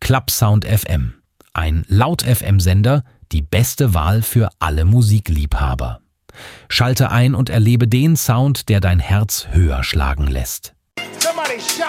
Clubsound FM. Ein Laut-FM-Sender, die beste Wahl für alle Musikliebhaber. Schalte ein und erlebe den Sound, der dein Herz höher schlagen lässt.